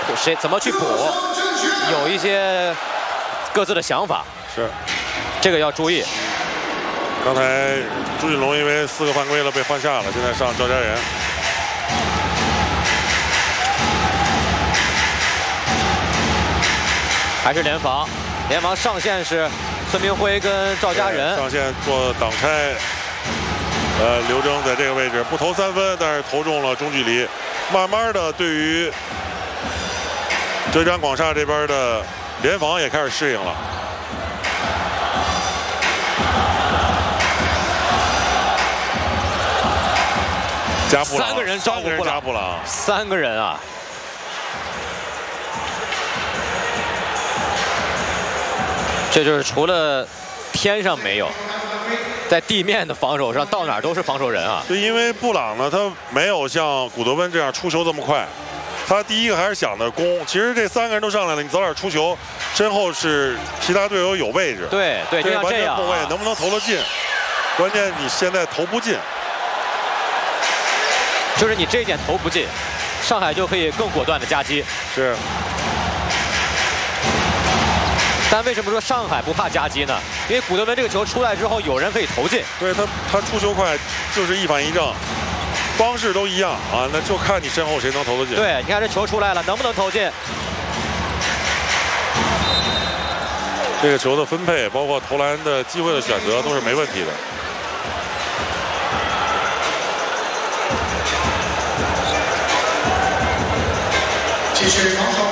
谁怎么去补，有一些各自的想法。 是， 这个要注意。 刚才朱俊龙因为4个犯规了被换下了，现在上赵家人。 还是联防，联防上线是孙明辉跟赵家人上线做挡拆。刘铮在这个位置不投3分，但是投中了中距离。慢慢的，对于浙江广厦这边的联防也开始适应了。加布朗，3个人照顾加布朗 ，3个人啊。这就是除了天上没有，在地面的防守上，到哪儿都是防守人啊。 对，因为布朗呢，他没有像古德温这样出球这么快，他第一个还是想着攻。其实这3个人都上来了，你早点出球，身后是其他队友有位置。 对对，就像这样， 后卫能不能投得进？关键你现在投不进， 就是你这一点投不进，上海就可以更果断的夹击。 是。 但为什么说上海不怕夹击呢？因为古德温这个球出来之后，有人可以投进。 对他出球快，就是一反一正，方式都一样啊，那就看你身后谁能投得进。 对，你看这球出来了，能不能投进？ 这个球的分配，包括投篮的机会的选择，都是没问题的。 这是防守